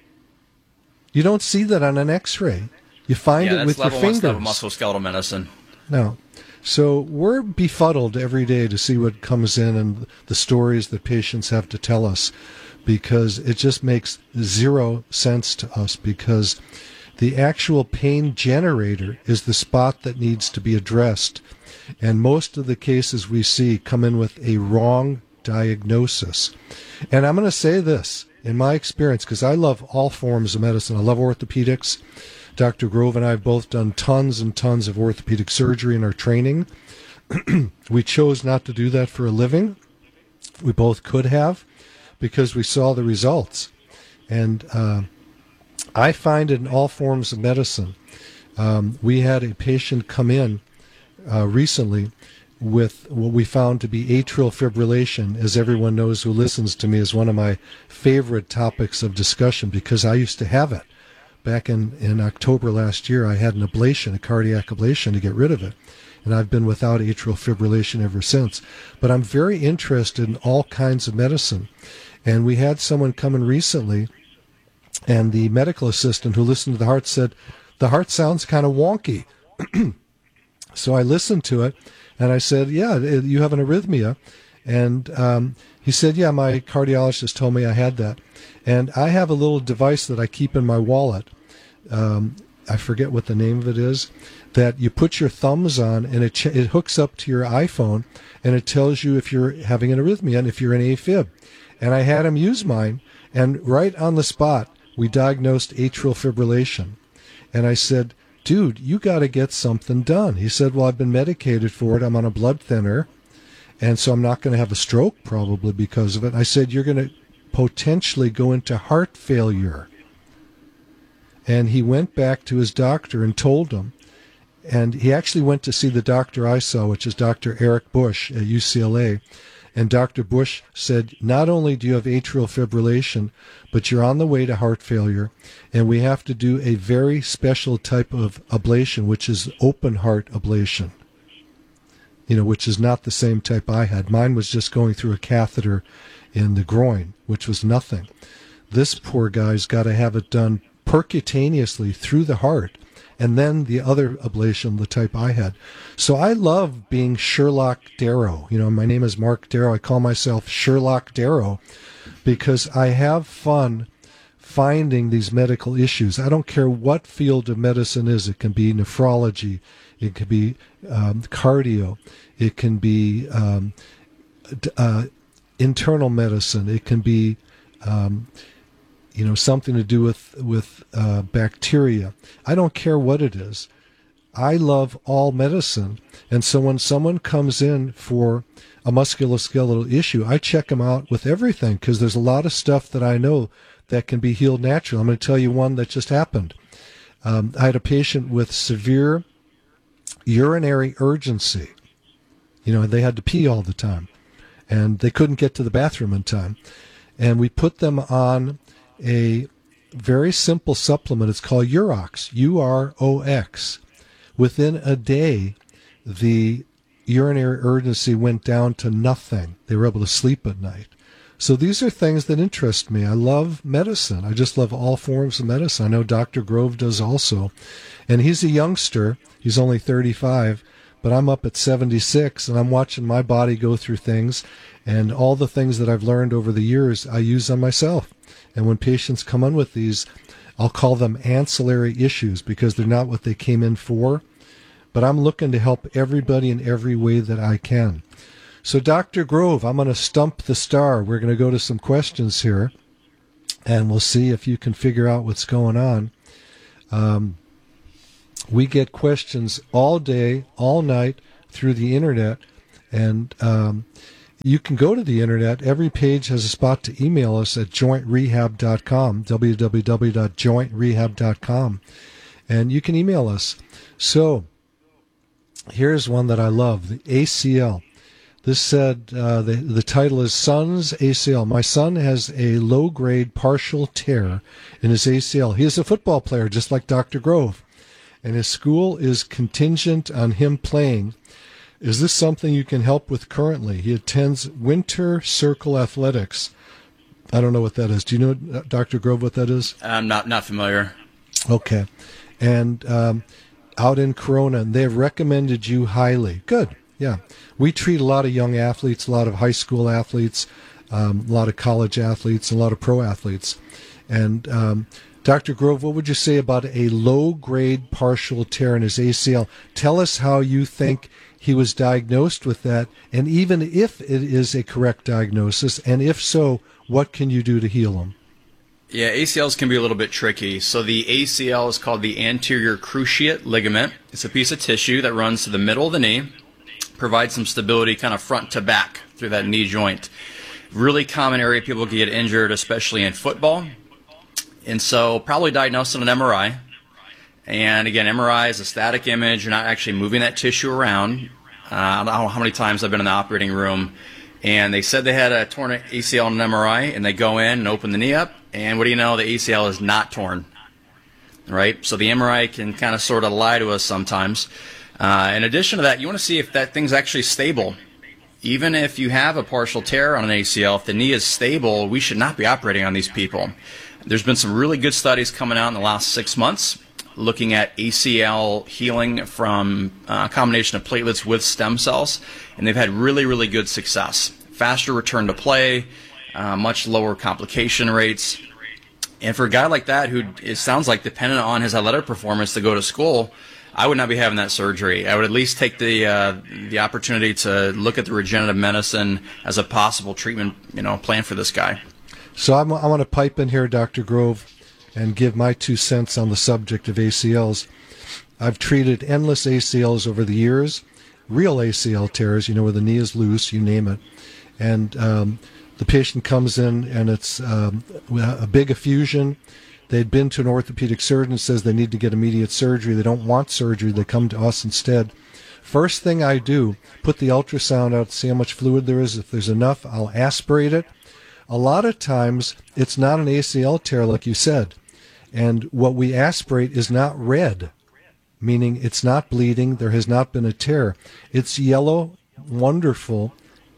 You don't see that on an X-ray. You find it with your fingers. That's level 1 stuff of musculoskeletal medicine. No. So we're befuddled every day to see what comes in and the stories that patients have to tell us, because it just makes zero sense to us, because the actual pain generator is the spot that needs to be addressed. And most of the cases we see come in with a wrong diagnosis. And I'm going to say this, in my experience, because I love all forms of medicine. I love orthopedics. Dr. Grove and I have both done tons and tons of orthopedic surgery in our training. We chose not to do that for a living. We both could have, because we saw the results. And I find it in all forms of medicine. We had a patient come in recently with what we found to be atrial fibrillation. As everyone knows who listens to me, is one of my favorite topics of discussion, because I used to have it. Back in October last year, I had an ablation, a cardiac ablation, to get rid of it. And I've been without atrial fibrillation ever since. But I'm very interested in all kinds of medicine. And we had someone come in recently, and the medical assistant who listened to the heart said, the heart sounds kind of wonky. So I listened to it, and I said, yeah, you have an arrhythmia. And he said, yeah, my cardiologist told me I had that. And I have a little device that I keep in my wallet. I forget what the name of it is, that you put your thumbs on, and it hooks up to your iPhone, and it tells you if you're having an arrhythmia and if you're in AFib. And I had him use mine, and right on the spot, we diagnosed atrial fibrillation. And I said, dude, you got to get something done. He said, well, I've been medicated for it. I'm on a blood thinner, and so I'm not going to have a stroke probably because of it. I said, you're going to potentially go into heart failure. And he went back to his doctor and told him. And he actually went to see the doctor I saw, which is Dr. Eric Bush at UCLA. And Dr. Bush said, not only do you have atrial fibrillation, but you're on the way to heart failure, and we have to do a very special type of ablation, which is open heart ablation, which is not the same type I had. Mine was just going through a catheter in the groin, which was nothing. This poor guy's got to have it done percutaneously through the heart, and then the other ablation, the type I had. So I love being Sherlock Darrow. My name is Mark Darrow. I call myself Sherlock Darrow because I have fun finding these medical issues. I don't care what field of medicine is. It can be nephrology. It can be cardio. It can be internal medicine. It can be something to do with bacteria. I don't care what it is. I love all medicine. And so when someone comes in for a musculoskeletal issue, I check them out with everything, because there's a lot of stuff that I know that can be healed naturally. I'm going to tell you one that just happened. I had a patient with severe urinary urgency. They had to pee all the time, and they couldn't get to the bathroom in time. And we put them on a very simple supplement. It's called Urox, UROX. Within a day, the urinary urgency went down to nothing. They were able to sleep at night. So these are things that interest me. I love medicine. I just love all forms of medicine. I know Dr. Grove does also. And he's a youngster. He's only 35, but I'm up at 76, and I'm watching my body go through things. And all the things that I've learned over the years, I use on myself. And when patients come in with these, I'll call them ancillary issues because they're not what they came in for. But I'm looking to help everybody in every way that I can. So, Dr. Grove, I'm going to stump the star. We're going to go to some questions here, and we'll see if you can figure out what's going on. We get questions all day, all night through the Internet, and you can go to the Internet. Every page has a spot to email us at jointrehab.com, www.jointrehab.com, and you can email us. So, here's one that I love, the ACL. This said, the title is Son's ACL. My son has a low-grade partial tear in his ACL. He is a football player, just like Dr. Grove, and his school is contingent on him playing. Is this something you can help with currently? He attends Winter Circle Athletics. I don't know what that is. Do you know, Dr. Grove, what that is? I'm not familiar. Okay. And out in Corona, and they've recommended you highly. Good. Yeah. We treat a lot of young athletes, a lot of high school athletes, a lot of college athletes, a lot of pro athletes. And Dr. Grove, what would you say about a low-grade partial tear in his ACL? Tell us how you think he was diagnosed with that, and even if it is a correct diagnosis, and if so, what can you do to heal him? Yeah, ACLs can be a little bit tricky. So the ACL is called the anterior cruciate ligament. It's a piece of tissue that runs to the middle of the knee, provides some stability kind of front to back through that knee joint. Really common area people get injured, especially in football. And so probably diagnosed on an MRI. And again, MRI is a static image. You're not actually moving that tissue around. I don't know how many times I've been in the operating room, and they said they had a torn ACL on an MRI, and they go in and open the knee up, and what do you know? The ACL is not torn, right? So the MRI can kind of sort of lie to us sometimes. In addition to that, you want to see if that thing's actually stable. Even if you have a partial tear on an ACL, if the knee is stable, we should not be operating on these people. There's been some really good studies coming out in the last 6 months looking at ACL healing from a combination of platelets with stem cells, and they've had really, really good success. Faster return to play, much lower complication rates. And for a guy like that who it sounds like dependent on his athletic performance to go to school, I would not be having that surgery. I would at least take the opportunity to look at the regenerative medicine as a possible treatment, plan for this guy. So I want to pipe in here, Dr. Grove, and give my 2 cents on the subject of ACLs. I've treated endless ACLs over the years, real ACL tears, where the knee is loose, you name it. And the patient comes in and it's a big effusion. They'd been to an orthopedic surgeon, says they need to get immediate surgery. They don't want surgery. They come to us instead. First thing I do, put the ultrasound out to see how much fluid there is. If there's enough, I'll aspirate it. A lot of times, it's not an ACL tear like you said. And what we aspirate is not red, meaning it's not bleeding, there has not been a tear. It's yellow, wonderful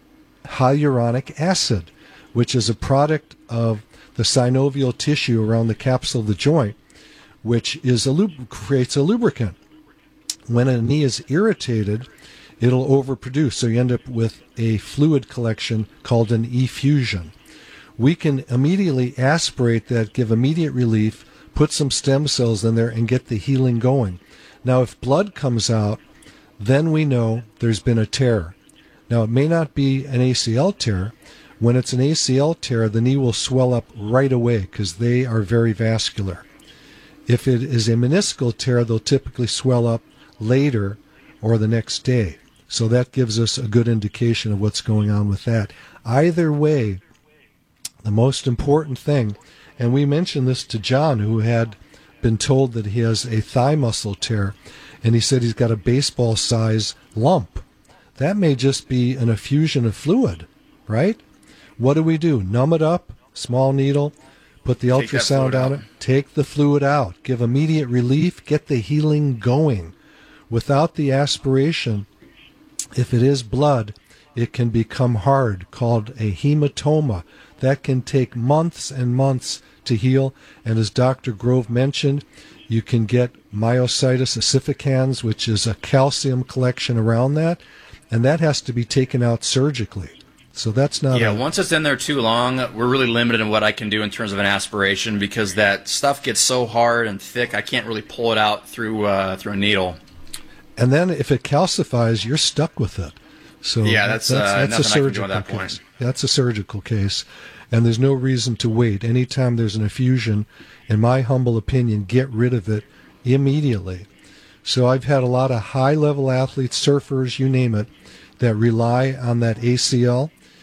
hyaluronic acid, which is a product of the synovial tissue around the capsule of the joint, which is creates a lubricant. When a knee is irritated, it'll overproduce, so you end up with a fluid collection called an effusion. We can immediately aspirate that, give immediate relief, put some stem cells in there, and get the healing going. Now, if blood comes out, then we know there's been a tear. Now, it may not be an ACL tear. When it's an ACL tear, the knee will swell up right away because they are very vascular. If it is a meniscal tear, they'll typically swell up later or the next day. So that gives us a good indication of what's going on with that. Either way, the most important thing, and we mentioned this to John, who had been told that he has a thigh muscle tear, and he said he's got a baseball-size lump. That may just be an effusion of fluid, right? What do? Numb it up, small needle, put the ultrasound on it, take the fluid out, give immediate relief, get the healing going. Without the aspiration, If it is blood, it can become hard, called a hematoma. That can take months and months to heal. And as Dr. Grove mentioned, you can get myositis ossificans, which is a calcium collection around that, and that has to be taken out surgically. So that's not once it's in there too long, we're really limited in what I can do in terms of an aspiration because that stuff gets so hard and thick, I can't really pull it out through a needle. And then if it calcifies, you're stuck with it. So that's a surgical at that case. point. That's a surgical case, and there's no reason to wait. Anytime there's an effusion, in my humble opinion, get rid of it immediately. So I've had a lot of high-level athletes, surfers, you name it, that rely on that ACL.